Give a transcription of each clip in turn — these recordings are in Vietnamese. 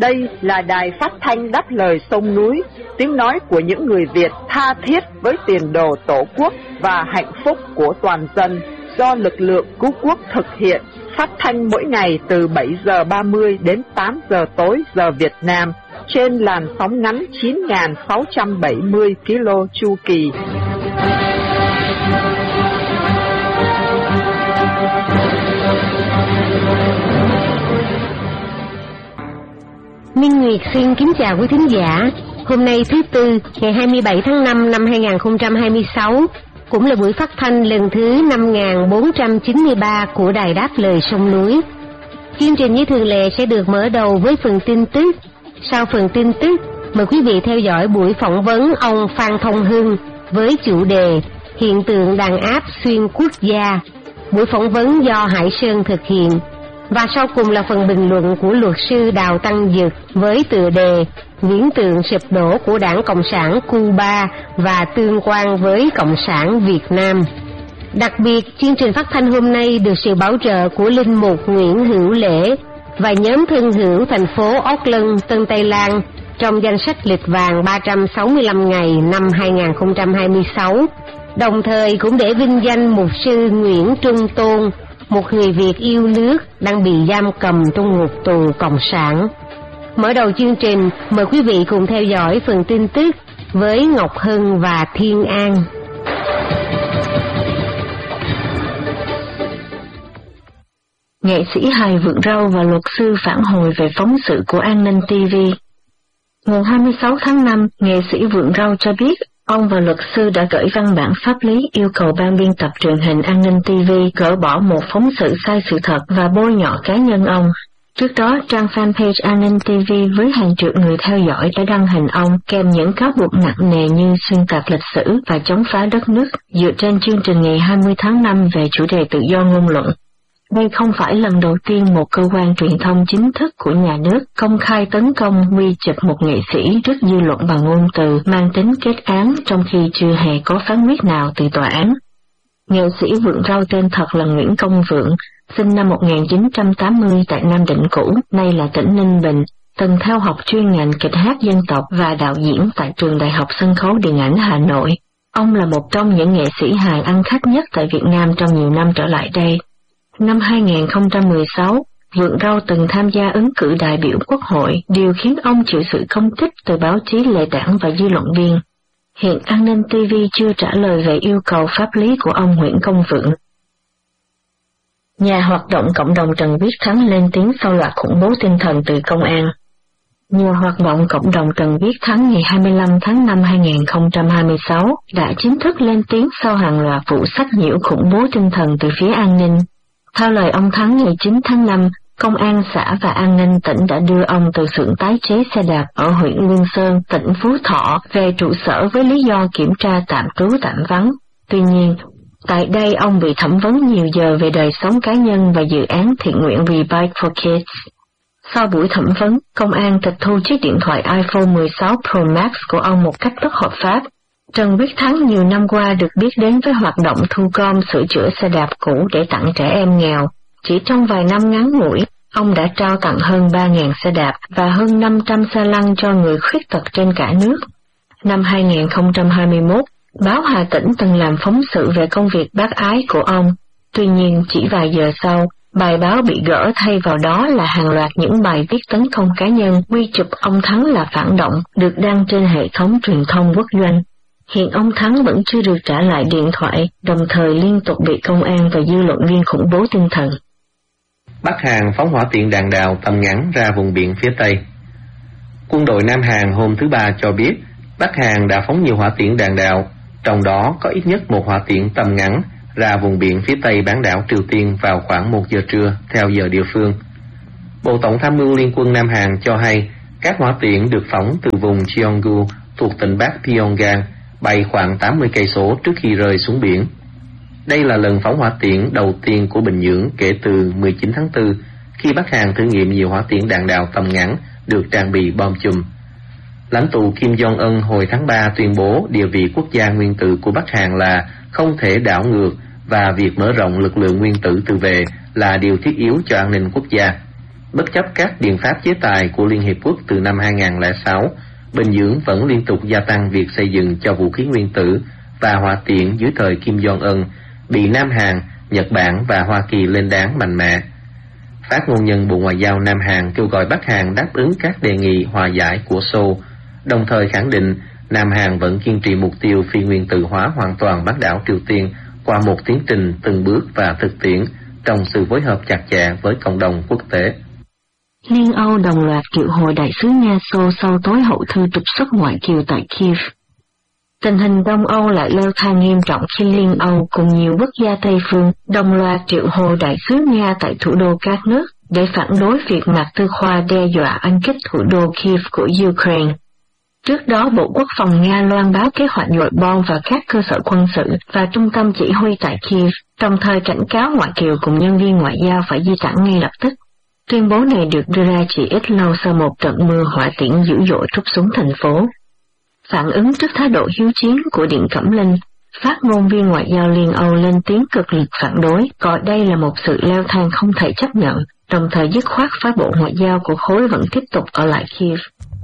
Đây là đài phát thanh đáp lời sông núi, tiếng nói của những người Việt tha thiết với tiền đồ Tổ quốc và hạnh phúc của toàn dân, do lực lượng cứu quốc thực hiện, phát thanh mỗi ngày từ 7 giờ 30 đến 8 giờ tối giờ Việt Nam, trên làn sóng ngắn 9.670 km chu kỳ. Minh Nguyệt xin kính chào quý thính giả. Hôm nay thứ Tư, ngày 27 tháng 5 năm 2026, cũng là buổi phát thanh lần thứ 5493 của Đài Đáp Lời Sông Núi. Chương trình như thường lệ sẽ được mở đầu với phần tin tức. Sau phần tin tức, mời quý vị theo dõi buổi phỏng vấn ông Phan Thông Hưng với chủ đề Hiện tượng đàn áp xuyên quốc gia. Buổi phỏng vấn do Hải Sơn thực hiện. Và sau cùng là phần bình luận của luật sư Đào Tăng Dực với tựa đề Viễn tượng sụp đổ của Đảng Cộng sản Cuba và tương quan với Cộng sản Việt Nam. Đặc biệt, chương trình phát thanh hôm nay được sự bảo trợ của Linh Mục Nguyễn Hữu Lễ và nhóm thân hữu thành phố Auckland, Tân Tây Lan trong danh sách lịch vàng 365 ngày năm 2026, đồng thời cũng để vinh danh mục sư Nguyễn Trung Tôn, một người Việt yêu nước đang bị giam cầm trong ngục tù Cộng sản. Mở đầu chương trình, mời quý vị cùng theo dõi phần tin tức với Ngọc Hân và Thiên An. Nghệ sĩ hài Vượng Rau và luật sư phản hồi về phóng sự của An ninh TV. Ngày 26 tháng 5, nghệ sĩ Vượng Rau cho biết ông và luật sư đã gửi văn bản pháp lý yêu cầu ban biên tập truyền hình An ninh TV gỡ bỏ một phóng sự sai sự thật và bôi nhọ cá nhân ông. Trước đó, trang fanpage An ninh TV với hàng triệu người theo dõi đã đăng hình ông kèm những cáo buộc nặng nề như xuyên tạc lịch sử và chống phá đất nước dựa trên chương trình ngày 20 tháng 5 về chủ đề tự do ngôn luận. Đây không phải lần đầu tiên một cơ quan truyền thông chính thức của nhà nước công khai tấn công quy chụp một nghệ sĩ trước dư luận bằng ngôn từ mang tính kết án trong khi chưa hề có phán quyết nào từ tòa án. Nghệ sĩ Vượng Rau tên thật là Nguyễn Công Vượng, sinh năm 1980 tại Nam Định cũ, nay là tỉnh Ninh Bình, từng theo học chuyên ngành kịch hát dân tộc và đạo diễn tại Trường Đại học Sân khấu Điện ảnh Hà Nội. Ông là một trong những nghệ sĩ hài ăn khách nhất tại Việt Nam trong nhiều năm trở lại đây. Năm 2016, Vượng Rau từng tham gia ứng cử đại biểu Quốc hội, điều khiến ông chịu sự công kích từ báo chí lề đảng và dư luận viên. Hiện An ninh TV chưa trả lời về yêu cầu pháp lý của ông Nguyễn Công Vượng. Nhà hoạt động cộng đồng Trần Viết Thắng lên tiếng sau loạt khủng bố tinh thần từ công an. Nhà hoạt động cộng đồng Trần Viết Thắng ngày 25 tháng 5 2026 đã chính thức lên tiếng sau hàng loạt vụ sách nhiễu khủng bố tinh thần từ phía an ninh. Theo lời ông Thắng ngày 9 tháng 5, Công an xã và an ninh tỉnh đã đưa ông từ xưởng tái chế xe đạp ở huyện Lương Sơn, tỉnh Phú Thọ về trụ sở với lý do kiểm tra tạm trú tạm vắng. Tuy nhiên, tại đây ông bị thẩm vấn nhiều giờ về đời sống cá nhân và dự án thiện nguyện Rebike for Kids. Sau buổi thẩm vấn, công an tịch thu chiếc điện thoại iPhone 16 Pro Max của ông một cách bất hợp pháp. Trần Viết Thắng nhiều năm qua được biết đến với hoạt động thu gom sửa chữa xe đạp cũ để tặng trẻ em nghèo. Chỉ trong vài năm ngắn ngủi, ông đã trao tặng hơn 3.000 xe đạp và hơn 500 xe lăn cho người khuyết tật trên cả nước. Năm 2021, báo Hà Tĩnh từng làm phóng sự về công việc bác ái của ông. Tuy nhiên, chỉ vài giờ sau, bài báo bị gỡ, thay vào đó là hàng loạt những bài viết tấn công cá nhân quy chụp ông Thắng là phản động được đăng trên hệ thống truyền thông quốc doanh. Hiện ông Thắng vẫn chưa được trả lại điện thoại, đồng thời liên tục bị công an và dư luận viên khủng bố tinh thần. Bắc Hàn phóng hỏa tiễn đạn đạo tầm ngắn ra vùng biển phía Tây. Quân đội Nam Hàn hôm thứ Ba cho biết Bắc Hàn đã phóng nhiều hỏa tiễn đạn đạo, trong đó có ít nhất một hỏa tiễn tầm ngắn ra vùng biển phía Tây bán đảo Triều Tiên vào khoảng 1 giờ trưa theo giờ địa phương. Bộ Tổng tham mưu Liên quân Nam Hàn cho hay các hỏa tiễn được phóng từ vùng Cheonggu thuộc tỉnh Bắc Pyongyang bay khoảng 80 cây số trước khi rơi xuống biển. Đây là lần phóng hỏa tiễn đầu tiên của Bình Nhưỡng kể từ 19 tháng 4, khi Bắc Hàn thử nghiệm nhiều hỏa tiễn đạn đạo tầm ngắn được trang bị bom chùm. Lãnh tụ Kim Jong-un hồi tháng 3 tuyên bố địa vị quốc gia nguyên tử của Bắc Hàn là không thể đảo ngược và việc mở rộng lực lượng nguyên tử tự vệ là điều thiết yếu cho an ninh quốc gia. Bất chấp các biện pháp chế tài của Liên Hiệp Quốc từ năm 2006, Bình Nhưỡng vẫn liên tục gia tăng việc xây dựng cho vũ khí nguyên tử và hỏa tiễn dưới thời Kim Jong-un, bị Nam Hàn, Nhật Bản và Hoa Kỳ lên án mạnh mẽ. Phát ngôn nhân Bộ Ngoại giao Nam Hàn kêu gọi Bắc Hàn đáp ứng các đề nghị hòa giải của Seoul, đồng thời khẳng định Nam Hàn vẫn kiên trì mục tiêu phi nguyên tử hóa hoàn toàn bán đảo Triều Tiên qua một tiến trình từng bước và thực tiễn trong sự phối hợp chặt chẽ với cộng đồng quốc tế. Liên Âu đồng loạt triệu hồi đại sứ Nga sau tối hậu thư trục xuất ngoại kiều tại Kiev. Tình hình Đông Âu lại leo thang nghiêm trọng khi Liên Âu cùng nhiều quốc gia Tây phương đồng loạt triệu hồi đại sứ Nga tại thủ đô các nước để phản đối việc Mạc Tư Khoa đe dọa anh kích thủ đô Kiev của Ukraine. Trước đó, Bộ Quốc phòng Nga loan báo kế hoạch dội bom vào các cơ sở quân sự và trung tâm chỉ huy tại Kiev, đồng thời cảnh cáo ngoại kiều cùng nhân viên ngoại giao phải di tản ngay lập tức. Tuyên bố này được đưa ra chỉ ít lâu sau một trận mưa hỏa tiễn dữ dội trút xuống thành phố. Phản ứng trước thái độ hiếu chiến của Điện Cẩm Linh, phát ngôn viên ngoại giao Liên Âu lên tiếng cực lực phản đối, gọi đây là một sự leo thang không thể chấp nhận, đồng thời dứt khoát phái bộ ngoại giao của khối vẫn tiếp tục ở lại Kiev.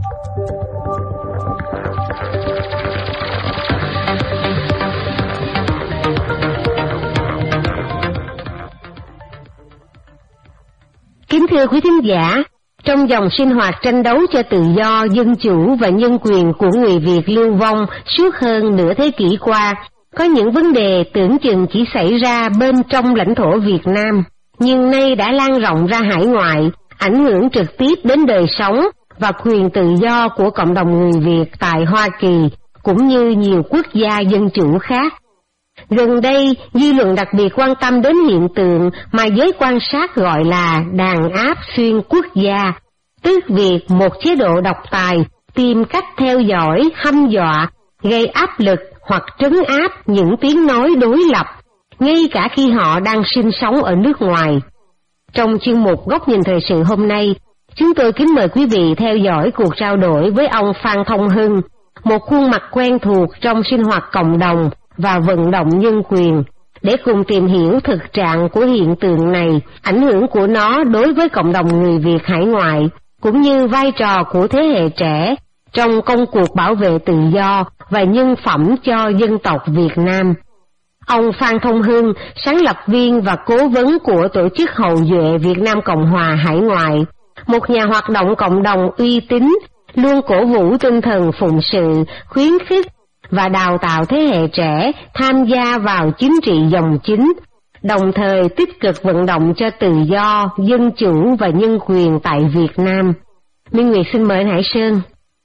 Kính thưa quý thính giả, trong dòng sinh hoạt tranh đấu cho tự do, dân chủ và nhân quyền của người Việt lưu vong suốt hơn nửa thế kỷ qua, có những vấn đề tưởng chừng chỉ xảy ra bên trong lãnh thổ Việt Nam, nhưng nay đã lan rộng ra hải ngoại, ảnh hưởng trực tiếp đến đời sống và quyền tự do của cộng đồng người Việt tại Hoa Kỳ, cũng như nhiều quốc gia dân chủ khác. Gần đây, dư luận đặc biệt quan tâm đến hiện tượng mà giới quan sát gọi là đàn áp xuyên quốc gia, tức việc một chế độ độc tài tìm cách theo dõi, hăm dọa, gây áp lực hoặc trấn áp những tiếng nói đối lập, ngay cả khi họ đang sinh sống ở nước ngoài. Trong chuyên mục Góc nhìn thời sự hôm nay, chúng tôi kính mời quý vị theo dõi cuộc trao đổi với ông Phan Thông Hưng, một khuôn mặt quen thuộc trong sinh hoạt cộng đồng và vận động nhân quyền, để cùng tìm hiểu thực trạng của hiện tượng này, ảnh hưởng của nó đối với cộng đồng người Việt hải ngoại, cũng như vai trò của thế hệ trẻ trong công cuộc bảo vệ tự do và nhân phẩm cho dân tộc Việt Nam. Ông Phan Thông Hưng, sáng lập viên và cố vấn của Tổ chức Hậu duệ Việt Nam Cộng hòa hải ngoại, một nhà hoạt động cộng đồng uy tín, luôn cổ vũ tinh thần phụng sự, khuyến khích và đào tạo thế hệ trẻ tham gia vào chính trị dòng chính, đồng thời tích cực vận động cho tự do, dân chủ và nhân quyền tại Việt Nam. Minh Nguyệt xin mời anh Hải Sơn.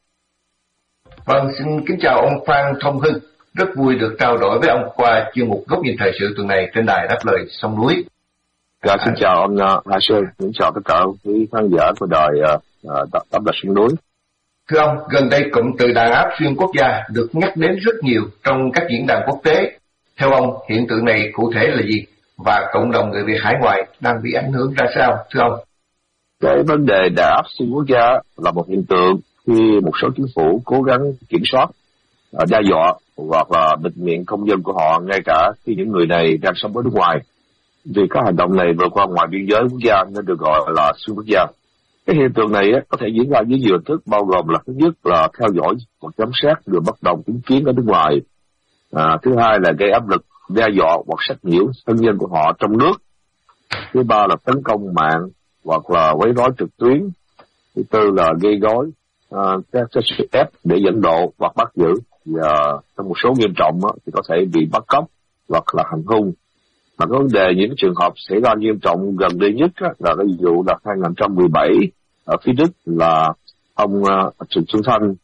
Vâng, xin kính chào ông Phan Thông Hưng. Rất vui được trao đổi với ông qua chuyên mục Góc nhìn thời sự tuần này trên đài Đáp lời Sông Núi. Dạ, xin chào ông Hải Sơn, xin chào tất cả quý khán giả của đài Đáp lời Sông Núi. Thưa ông, gần đây cụm từ đàn áp xuyên quốc gia được nhắc đến rất nhiều trong các diễn đàn quốc tế. Theo ông, hiện tượng này cụ thể là gì? Và cộng đồng người Việt hải ngoại đang bị ảnh hưởng ra sao, thưa ông? Cái vấn đề đàn áp xuyên quốc gia là một hiện tượng khi một số chính phủ cố gắng kiểm soát, đe dọa hoặc là bịt miệng công dân của họ, ngay cả khi những người này đang sống ở nước ngoài. Vì các hành động này vượt qua ngoài biên giới quốc gia nên được gọi là xuyên quốc gia. Cái hiện tượng này có thể diễn ra với nhiều hình thức, bao gồm là thứ nhất là theo dõi hoặc giám sát người bất đồng chính kiến ở nước ngoài. Thứ hai là gây áp lực, đe dọa hoặc sách nhiễu thân nhân của họ trong nước. Thứ ba là tấn công mạng hoặc là quấy rối trực tuyến. Thứ tư là gây rối các sức ép để dẫn độ hoặc bắt giữ. Và trong một số nghiêm trọng thì có thể bị bắt cóc hoặc là hành hung. Mà cái vấn đề những trường hợp xảy ra nghiêm trọng gần đây nhất là ví dụ là 2017 ở phía Đức là ông Trần Xuân Thanh,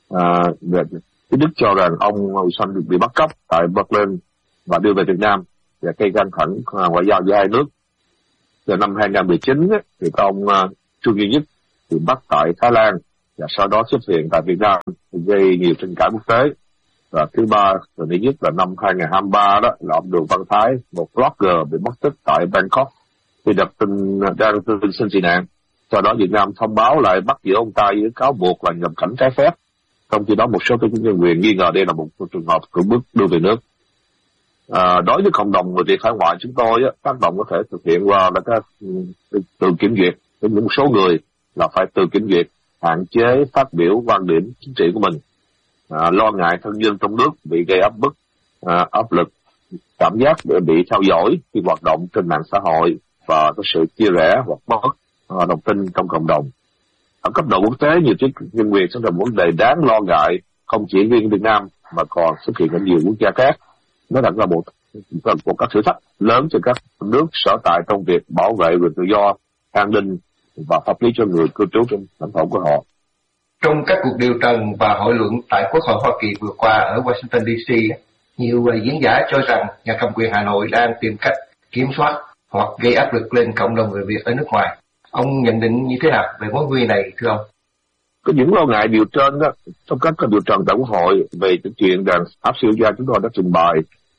phía Đức cho rằng ông Xuân bị bắt cóc tại Berlin và đưa về Việt Nam và gây căng thẳng ngoại giao giữa hai nước. Từ năm 2019 thì ông Trương Duy Nhất bị bắt tại Thái Lan và sau đó xuất hiện tại Việt Nam gây nhiều tranh cãi quốc tế. Và thứ ba, gần đây nhất là năm 2023 đó là ông Đường Văn Thái, một blogger bị mất tích tại Bangkok khi đang xin tị nạn. Sau đó Việt Nam thông báo lại bắt giữ ông ta với cáo buộc là nhập cảnh trái phép. Trong khi đó một số tổ chức nhân quyền nghi ngờ đây là một trường hợp cưỡng bức đưa về nước. Đối với cộng đồng người Việt hải ngoại chúng tôi, tác động có thể thực hiện qua là các tự kiểm duyệt với những số người là phải tự kiểm duyệt, hạn chế phát biểu quan điểm chính trị của mình, lo ngại thân nhân trong nước bị gây áp bức, áp lực, cảm giác bị theo dõi khi hoạt động trên mạng xã hội và có sự chia rẽ hoặc mất đồng tin trong cộng đồng. Ở cấp độ quốc tế, nhiều chức nhân quyền sẽ là một vấn đề đáng lo ngại, không chỉ riêng Việt Nam mà còn xuất hiện ở nhiều quốc gia khác. Nó đặt ra một các thử thách lớn cho các nước sở tại trong việc bảo vệ quyền tự do, an ninh và pháp lý cho người cư trú trên lãnh thổ của họ. Trong các cuộc điều trần và hội luận tại Quốc hội Hoa Kỳ vừa qua ở Washington DC, nhiều diễn giả cho rằng nhà cầm quyền Hà Nội đang tìm cách kiểm soát hoặc gây áp lực lên cộng đồng người Việt ở nước ngoài. Ông nhận định như thế nào về mối nguy này, thưa ông? Có những lo ngại điều trên đó, trong các điều trần tại Quốc hội về cái chuyện rằng áp siêu gia chúng tôi đã trình bày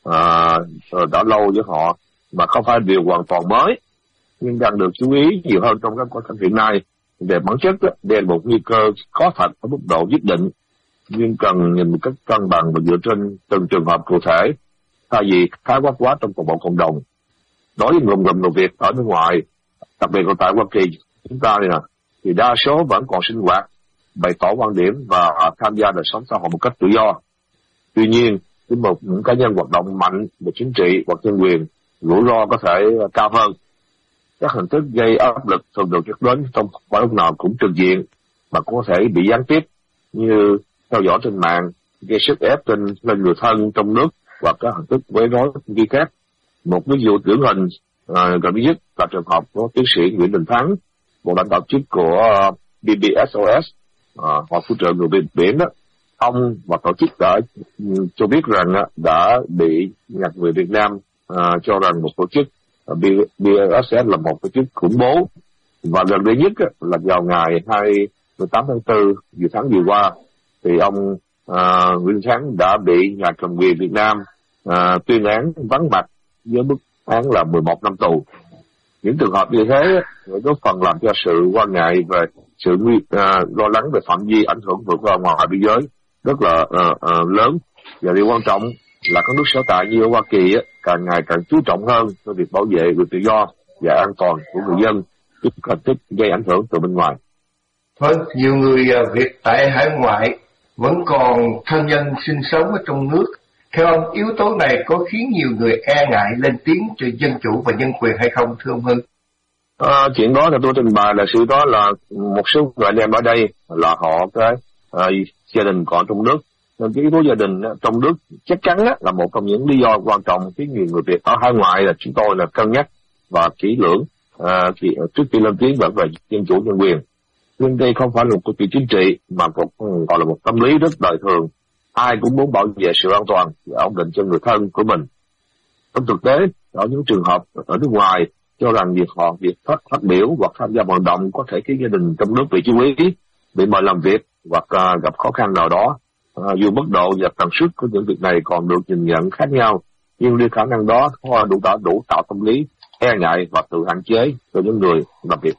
đã lâu với họ mà không phải điều hoàn toàn mới, nhưng đang được chú ý nhiều hơn trong các cuộc hiện nay. Về bản chất đó, đây là một nguy cơ có thật ở mức độ nhất định, nhưng cần nhìn một cách cân bằng và dựa trên từng trường hợp cụ thể, thay vì khái quát quá trong toàn bộ cộng đồng. Đối với người Việt ở nước ngoài, đặc biệt là tại Hoa Kỳ chúng ta này nè, thì đa số vẫn còn sinh hoạt, bày tỏ quan điểm và tham gia đời sống xã hội một cách tự do. Tuy nhiên, với những cá nhân hoạt động mạnh về chính trị hoặc nhân quyền, rủi ro có thể cao hơn. Các hình thức gây áp lực thường được nhắc đến trong phải lúc nào cũng trực diện mà cũng có thể bị gián tiếp, như theo dõi trên mạng, gây sức ép lên người thân trong nước hoặc các hình thức quấy rối ghi khác. Một ví dụ điển hình gần nhất là trường hợp của tiến sĩ Nguyễn Đình Thắng, một lãnh đạo chức của BBSOS, Hội Cứu trợ người biển đó. Ông và tổ chức đã cho biết rằng đã bị Nhật người Việt Nam cho rằng một tổ chức BBSOS là một tổ chức khủng bố. Và gần đây nhất là vào ngày 28 tháng 4 tháng vừa qua, thì ông Nguyễn Thắng đã bị nhà cầm quyền Việt Nam tuyên án vắng mặt với mức án là 11 năm tù. Những trường hợp như thế góp phần làm cho sự quan ngại về sự lo lắng về phạm vi ảnh hưởng vượt ra ngoài biên giới rất là lớn. Và điều quan trọng là các nước sở tại như ở Hoa Kỳ càng ngày càng chú trọng hơn với việc bảo vệ quyền tự do và an toàn của người dân trước hình thức gây ảnh hưởng từ bên ngoài. Vâng, nhiều người Việt tại hải ngoại vẫn còn thân nhân sinh sống ở trong nước. Theo ông, yếu tố này có khiến nhiều người e ngại lên tiếng cho dân chủ và nhân quyền hay không, thưa ông Hưng? Chuyện đó là tôi trình bày là sự đó là một số người anh em ở đây là họ gia đình còn trong nước. Nên cái yếu tố gia đình trong nước chắc chắn là một trong những lý do quan trọng khiến nhiều người Việt ở hải ngoại là chúng tôi là cân nhắc và kỹ lưỡng trước khi lên tiếng về dân chủ nhân quyền. Nhưng đây không phải là một câu chuyện chính trị mà còn gọi là một tâm lý rất đời thường. Ai cũng muốn bảo vệ sự an toàn và ổn định cho người thân của mình. Trong thực tế, ở những trường hợp ở nước ngoài cho rằng việc phát biểu hoặc tham gia vận động có thể khiến gia đình trong nước bị chú ý, bị mời làm việc hoặc gặp khó khăn nào đó. Dù mức độ và tần suất của những việc này còn được nhìn nhận khác nhau, nhưng đi khả năng đó đủ tạo tâm lý e ngại và tự hạn chế cho những người làm việc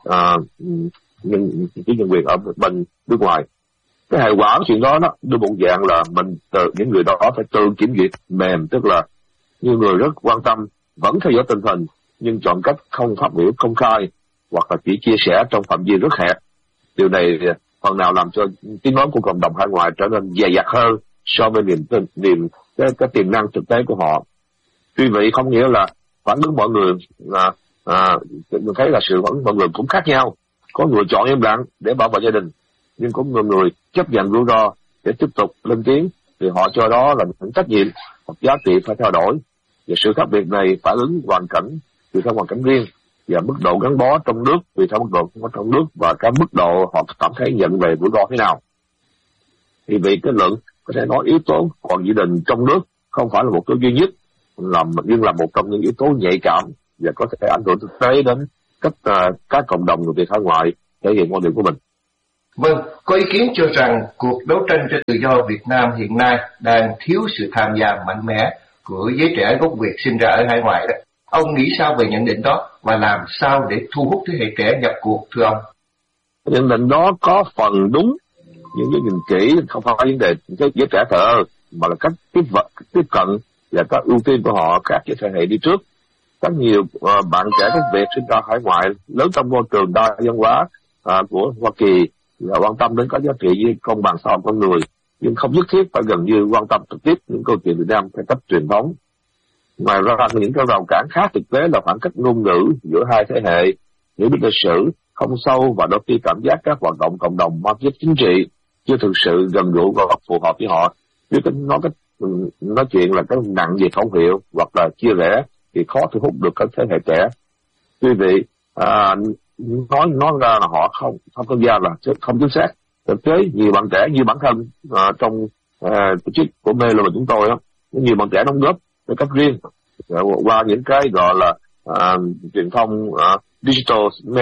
nhân quyền ở bên nước ngoài. Cái hệ quả của chuyện đó đưa một dạng là những người đó phải tự kiểm duyệt mềm, tức là nhiều người rất quan tâm vẫn theo dõi tình hình nhưng chọn cách không phát biểu công khai hoặc là chỉ chia sẻ trong phạm vi rất hẹp. Điều này phần nào làm cho tiếng nói của cộng đồng hải ngoại trở nên dày dặt hơn so với cái tiềm năng thực tế của họ. Tuy vậy không nghĩa là phản ứng mọi người mình thấy là sự phản ứng mọi người cũng khác nhau. Có người chọn im lặng để bảo vệ gia đình, nhưng có người chấp nhận rủi ro để tiếp tục lên tiếng, thì họ cho đó là những trách nhiệm hoặc giá trị phải thay đổi. Và sự khác biệt này phản ứng hoàn cảnh tùy theo hoàn cảnh riêng và mức độ gắn bó trong nước tùy theo mức độ gắn bó trong nước và cái mức độ họ cảm thấy nhận về rủi ro thế nào. Thì vì cái luận có thể nói yếu tố còn gia đình trong nước không phải là một yếu tố duy nhất, nhưng là một trong những yếu tố nhạy cảm và có thể ảnh hưởng thực tế đến cách các cộng đồng người Việt hải ngoại thể hiện quan điểm của mình. Vâng, có ý kiến cho rằng cuộc đấu tranh cho tự do Việt Nam hiện nay đang thiếu sự tham gia mạnh mẽ của giới trẻ gốc Việt sinh ra ở hải ngoại đó. Ông nghĩ sao về nhận định đó và làm sao để thu hút thế hệ trẻ nhập cuộc, thưa ông? Nhận định đó có phần đúng, nhưng nếu nhìn kỹ không phải vấn đề giới trẻ thờ mà là cách tiếp cận và các ưu tiên của họ khác với thế hệ đi trước. rất nhiều bạn trẻ gốc Việt sinh ra hải ngoại lớn trong môi trường đa văn hóa của Hoa Kỳ và quan tâm đến các giá trị như công bằng xã hội con người, nhưng không nhất thiết phải gần như quan tâm trực tiếp những câu chuyện Việt Nam theo cách truyền thống. Ngoài ra, những cái rào cản khác thực tế là khoảng cách ngôn ngữ giữa hai thế hệ, hiểu biết lịch sử không sâu và đôi khi cảm giác các hoạt động cộng đồng mang tính chính trị chưa thực sự gần gũi và phù hợp với họ. Nếu nói chuyện là cái nặng về khẩu hiệu hoặc là chia rẽ thì khó thu hút được các thế hệ trẻ. Quý vị nói ra là họ không tham gia là không chính xác. Thực tế nhiều bạn trẻ như bản thân trong tổ chức của Melo và chúng tôi đó, nhiều bạn trẻ đóng góp với cách riêng qua những cái gọi là truyền thông digital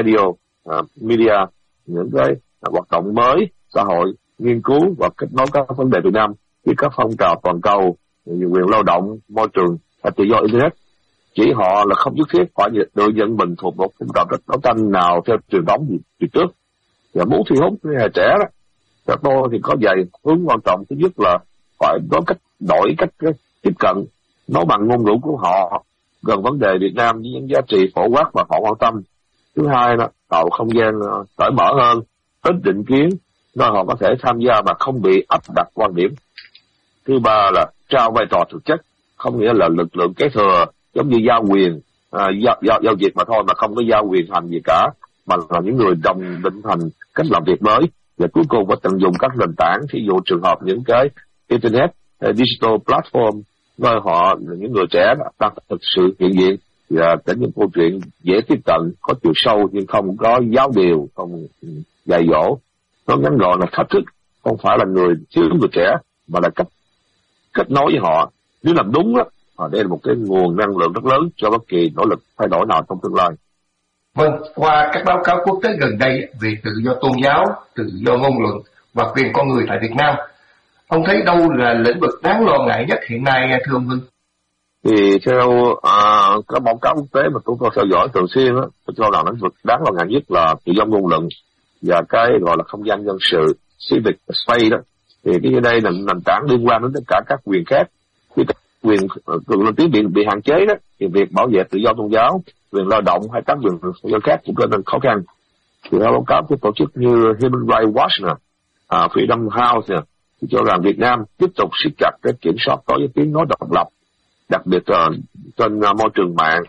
media, những cái hoạt động mới xã hội, nghiên cứu và kết nối các vấn đề Việt Nam với các phong trào toàn cầu, quyền lao động, môi trường và tự do internet. Chỉ họ là không nhất thiết phải tự nhận mình thuộc một phong trào đấu tranh nào theo truyền thống gì trước. Và muốn thu hút thế hệ trẻ đó, theo tôi thì có vài hướng quan trọng. Thứ nhất là phải đổi cách tiếp cận, nói bằng ngôn ngữ của họ gần vấn đề Việt Nam với những giá trị phổ quát mà họ quan tâm. Thứ hai là tạo không gian cởi mở hơn, ít định kiến, nơi họ có thể tham gia mà không bị áp đặt quan điểm. Thứ ba là trao vai trò thực chất, không nghĩa là lực lượng kế thừa giống như giao quyền, giao việc mà thôi, mà không có giao quyền hành gì cả, mà là những người đồng định thành cách làm việc mới. Và cuối cùng phải tận dụng các nền tảng, ví dụ trường hợp những cái internet, digital platform, nơi họ những người trẻ đang thực sự hiện diện và đến những câu chuyện dễ tiếp cận, có chiều sâu nhưng không có giáo điều, không dạy dỗ. Nó ngắn gọn là thách thức không phải là thiếu người trẻ, mà là cách kết nối với họ. Nếu làm đúng đó, đây là một cái nguồn năng lượng rất lớn cho bất kỳ nỗ lực thay đổi nào trong tương lai. Vâng, qua các báo cáo quốc tế gần đây về tự do tôn giáo, tự do ngôn luận và quyền con người tại Việt Nam, ông thấy đâu là lĩnh vực đáng lo ngại nhất hiện nay, thưa ông Hưng? Thì theo các báo cáo quốc tế mà chúng tôi theo dõi thường xuyên, tôi cho rằng lĩnh vực đáng lo ngại nhất là tự do ngôn luận và cái gọi là không gian dân sự, civic space đó. Thì cái đây là nền tảng liên quan đến tất cả các quyền khác. Khi quyền lên tiếng bị hạn chế đó, thì việc bảo vệ tự do tôn giáo, quyền lao động hay các quyền dân khác cũng trở nên khó khăn. Thì theo báo cáo của tổ chức như Human Rights Watch, Freedom House thì cho rằng Việt Nam tiếp tục siết chặt cái kiểm soát đối với tiếng nói độc lập, đặc biệt trên môi trường mạng,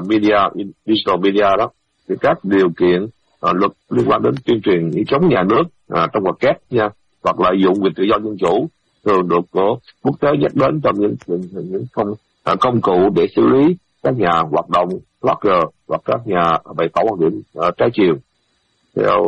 digital media đó, thì các điều kiện luật liên quan đến tuyên truyền chống nhà nước trong hoạt kép nha, hoặc là dụng quyền tự do dân chủ thường được của quốc tế nhắc đến trong những công cụ để xử lý các nhà hoạt động blogger hoặc các nhà bày tỏ quan điểm trái chiều. Theo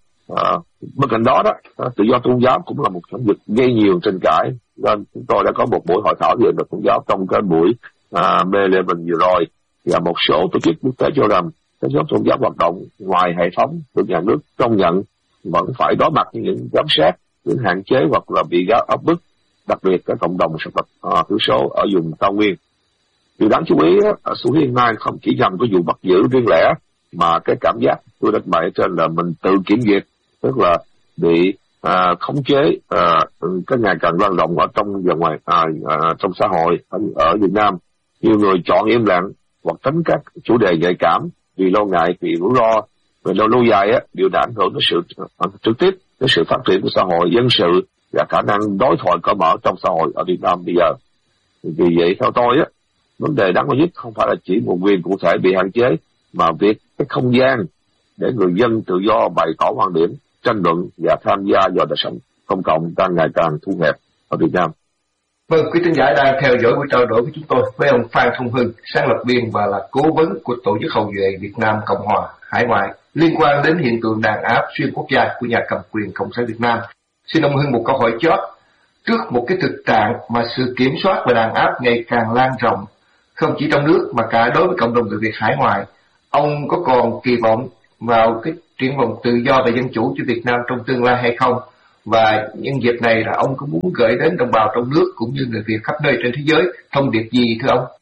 bên cạnh đó tự do tôn giáo cũng là một lĩnh vực gây nhiều tranh cãi, nên chúng tôi đã có một buổi hội thảo về luật tôn giáo trong cái buổi May11 vừa rồi, và một số tổ chức quốc tế cho rằng các nhóm tôn giáo hoạt động ngoài hệ thống được nhà nước công nhận vẫn phải đối mặt với những giám sát, những hạn chế hoặc là bị áp bức, đặc biệt các cộng đồng dân tộc thiểu số ở vùng cao nguyên. Điều đáng chú ý xu hướng nay không chỉ nhằm cái vụ bắt giữ riêng lẻ, mà cái cảm giác tôi đánh bại trên là mình tự kiểm duyệt, tức là bị khống chế cái ngày càng lan rộng ở trong và ngoài trong xã hội ở Việt Nam. Nhiều người chọn im lặng hoặc tránh các chủ đề nhạy cảm vì lo ngại vì rủi ro. Về lâu dài điều đã ảnh hưởng đến sự trực tiếp đến sự phát triển của xã hội dân sự và khả năng đối thoại cởi mở trong xã hội ở Việt Nam bây giờ. Vì vậy theo tôi vấn đề đáng lo nhất không phải là chỉ một quyền cụ thể bị hạn chế, mà việc cái không gian để người dân tự do bày tỏ quan điểm, tranh luận và tham gia vào đời sống công cộng đang ngày càng thu hẹp ở Việt Nam. Vâng, quý thính giả đang theo dõi buổi trao đổi của chúng tôi với ông Phan Thông Hưng, sáng lập viên và là cố vấn của Tổ chức Hậu duệ Việt Nam Cộng hòa hải ngoại liên quan đến hiện tượng đàn áp xuyên quốc gia của nhà cầm quyền Cộng sản Việt Nam. Xin ông Hưng một câu hỏi chót. Trước một cái thực trạng mà sự kiểm soát và đàn áp ngày càng lan rộng, không chỉ trong nước mà cả đối với cộng đồng người Việt hải ngoại, ông có còn kỳ vọng vào cái triển vọng tự do và dân chủ cho Việt Nam trong tương lai hay không? Và nhân dịp này là ông có muốn gửi đến đồng bào trong nước cũng như người Việt khắp nơi trên thế giới thông điệp gì thưa ông?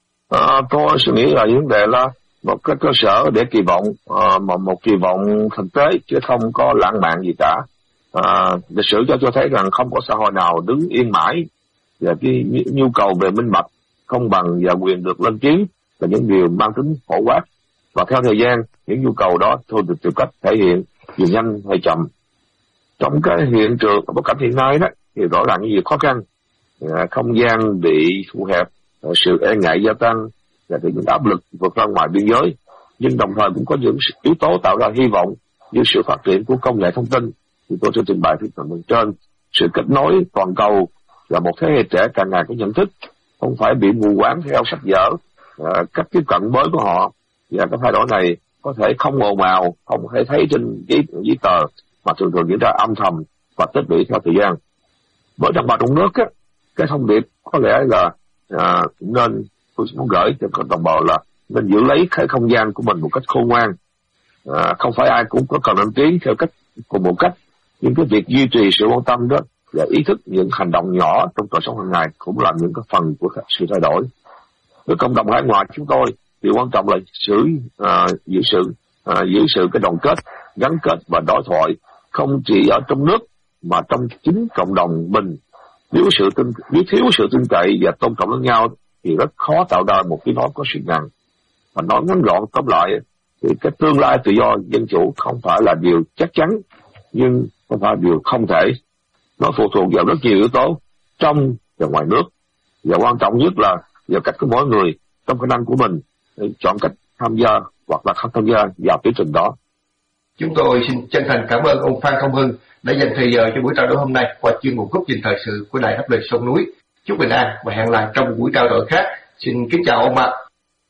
Tôi suy nghĩ là vấn đề là một cái cơ sở để kỳ vọng, mà một kỳ vọng thực tế chứ không có lãng mạn gì cả. Lịch sử cho thấy rằng không có xã hội nào đứng yên mãi, và cái nhu cầu về minh bạch, công bằng và quyền được lên tiếng là những điều mang tính phổ quát, và theo thời gian những nhu cầu đó thôi được tìm cách thể hiện dù nhanh hay chậm. Trong cái hiện trường bối cảnh hiện nay đó thì rõ ràng những việc khó khăn, không gian bị thu hẹp, sự e ngại gia tăng và những áp lực vượt ra ngoài biên giới, nhưng đồng thời cũng có những yếu tố tạo ra hy vọng như sự phát triển của công nghệ thông tin. Thì tôi sẽ trình bày phần trên sự kết nối toàn cầu và một thế hệ trẻ càng ngày có nhận thức không phải bị mù quáng theo sách vở, cách tiếp cận mới của họ, và cái thay đổi này có thể không ồn ào, không thể thấy trên giấy tờ, mà thường diễn ra âm thầm và tích lũy theo thời gian. Với đồng bào trong nước á, cái thông điệp có lẽ là nên tôi muốn gửi cho đồng bào là nên giữ lấy cái không gian của mình một cách khôn ngoan. Không phải ai cũng có cần lên tiếng theo cùng một cách, nhưng cái việc duy trì sự quan tâm đó và ý thức những hành động nhỏ trong đời sống hàng ngày cũng là những cái phần của sự thay đổi. Với cộng đồng hải ngoại chúng tôi, điều quan trọng là giữ sự cái đoàn kết, gắn kết và đối thoại không chỉ ở trong nước mà trong chính cộng đồng mình. Nếu thiếu sự tin cậy và tôn trọng lẫn nhau thì rất khó tạo ra một tiếng nói có sự ngăn. Và nói ngắn gọn tóm lại thì cái tương lai tự do dân chủ không phải là điều chắc chắn, nhưng không phải điều không thể. Nó phụ thuộc vào rất nhiều yếu tố trong và ngoài nước, và quan trọng nhất là vào cách của mỗi người trong khả năng của mình chọn cách tham gia hoặc là không tham gia vào tiến trình đó. Chúng tôi xin chân thành cảm ơn ông Phan Công Hưng đã dành thời giờ cho buổi trao đổi hôm nay qua chuyên mục Góc nhìn thời sự của Đài Đáp lời sông núi. Chúc bình an và hẹn lại trong buổi trao đổi khác. Xin kính chào ông ạ.